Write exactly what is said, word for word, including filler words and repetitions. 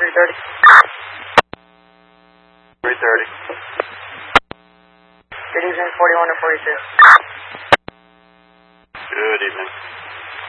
three thirty. three thirty. Good evening, forty-one to forty-two. Good evening.